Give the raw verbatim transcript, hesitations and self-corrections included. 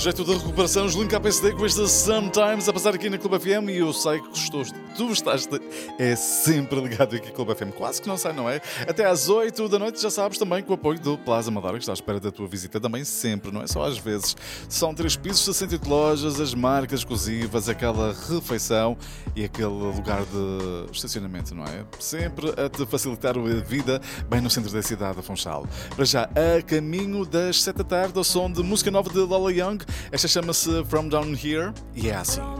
Projeto de recuperação, Julinho K P S D com este Sometimes a passar aqui na Clube F M e eu sei que gostou. Tu estás de... é sempre ligado aqui na Clube F M, quase que não sai, não é? Até às oito da noite, já sabes, também com o apoio do Plaza Amadora, que está à espera da tua visita também sempre, não é só às vezes. São três pisos, sessenta e oito lojas, as marcas exclusivas, aquela refeição e aquele lugar de estacionamento, não é? Sempre a te facilitar a vida bem no centro da cidade de Funchal. Para já, a caminho das sete da tarde, ao som de música nova de Lola Young. Esta chama-se From Down Here e é assim.